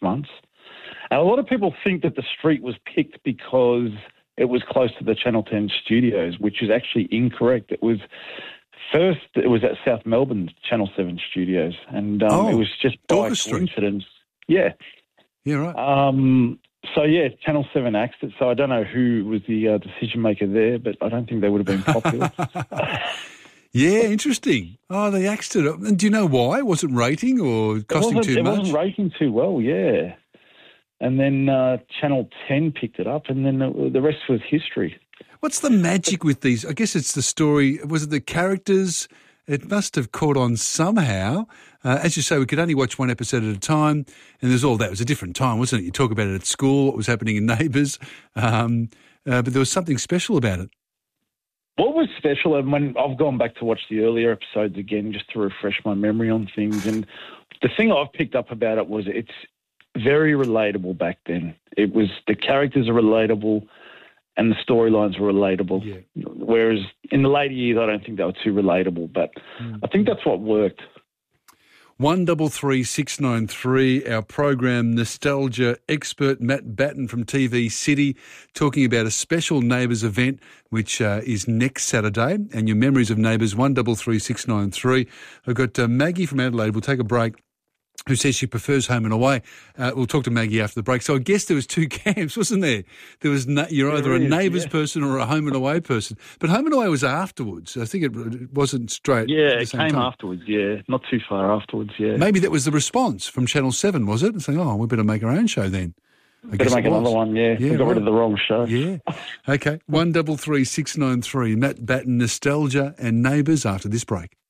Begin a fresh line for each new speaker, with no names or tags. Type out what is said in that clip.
months. And a lot of people think that the street was picked because it was close to the Channel 10 studios, which is actually incorrect. It was at South Melbourne Channel 7 studios, and it was just by coincidence. Yeah.
Yeah, right.
Channel 7 axed it, so I don't know who was the decision maker there, but I don't think they would have been popular.
Yeah, interesting. Oh, they axed it. And do you know why? Was it rating or costing too much?
It wasn't rating too well, yeah. And then Channel 10 picked it up, and then the rest was history.
What's the magic with these? I guess it's the story. Was it the characters? It must have caught on somehow. As you say, we could only watch one episode at a time, and there's all that. It was a different time, wasn't it? You talk about it at school, what was happening in Neighbours, but there was something special about it.
What was special, and when I've gone back to watch the earlier episodes again just to refresh my memory on things, and the thing I've picked up about it was it's very relatable back then. It was the characters are relatable and the storylines were relatable. Yeah. Whereas in the later years, I don't think they were too relatable, but I think that's what worked.
133693, our program Nostalgia expert Matt Batten from TV City, talking about a special Neighbours event which is next Saturday, and your memories of Neighbours, 133693. I've got Maggie from Adelaide. We'll take a break, who says she prefers Home and Away. We'll talk to Maggie after the break. So I guess there was two camps, wasn't there? There was you're either a Neighbours person or a Home and Away person. But Home and Away was afterwards. I think it wasn't straight.
Yeah, it came afterwards, yeah. Not too far afterwards, yeah.
Maybe that was the response from Channel 7, was it? Saying, we better make our own show then.
Better make another one, yeah. We got rid of the wrong show.
Yeah. Okay, 133693, Matt Batten, Nostalgia and Neighbours after this break.